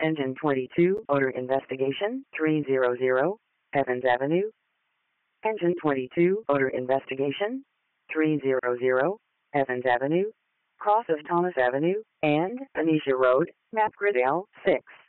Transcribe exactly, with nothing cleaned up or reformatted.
Engine twenty-two, odor investigation, three hundred, Evans Avenue. Engine twenty-two, odor investigation, three hundred, Evans Avenue, cross of Thomas Avenue, and Benicia Road, Map Grid L six.